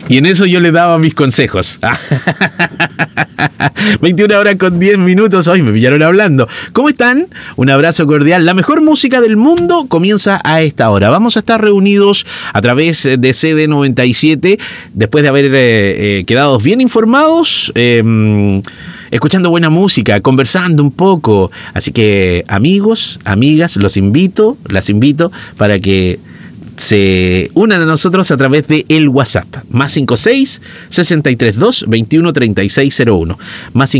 Y en eso yo le daba mis consejos. 21 horas con 10 minutos. Hoy me pillaron hablando. ¿Cómo están? Un abrazo cordial. La mejor música del mundo comienza a esta hora. Vamos a estar reunidos a través de CD97 después de haber quedado bien informados, escuchando buena música, conversando un poco. Así que amigos, amigas, las invito para que se unan a nosotros a través de el WhatsApp. Más 56-632-213601. Más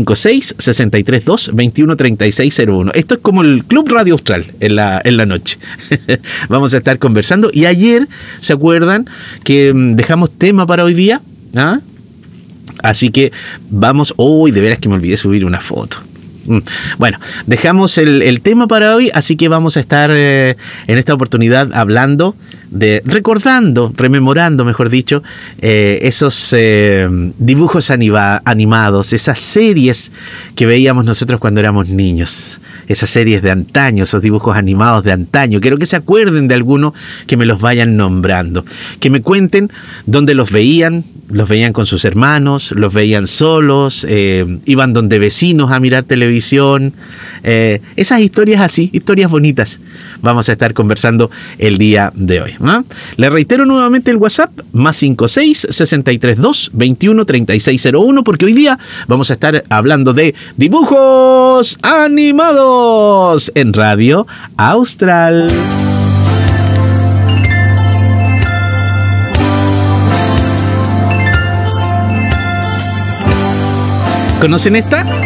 56-632-213601. Esto es como el Club Radio Austral en la noche. Vamos a estar conversando. Y ayer, ¿se acuerdan que dejamos tema para hoy día? ¿Ah? Así que vamos... Hoy de veras que me olvidé subir una foto. Bueno, dejamos el tema para hoy, así que vamos a estar en esta oportunidad hablando rememorando, mejor dicho, esos dibujos animados, esas series que veíamos nosotros cuando éramos niños, esas series de antaño, esos dibujos animados de antaño. Quiero que se acuerden de alguno, que me los vayan nombrando, que me cuenten dónde los veían con sus hermanos, los veían solos, iban donde vecinos a mirar televisión, esas historias así, historias bonitas, vamos a estar conversando el día de hoy, ¿no? Le reitero nuevamente el WhatsApp, más 56-632-213601, porque hoy día vamos a estar hablando de dibujos animados en Radio Austral. ¿Conocen esta?